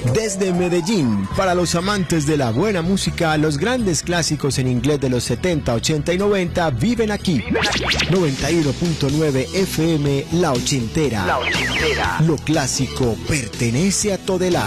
Desde Medellín, para los amantes de la buena música, los grandes clásicos en inglés de los 70, 80 y 90 viven aquí. 91.9 FM La Ochentera. Lo clásico pertenece a Todelar.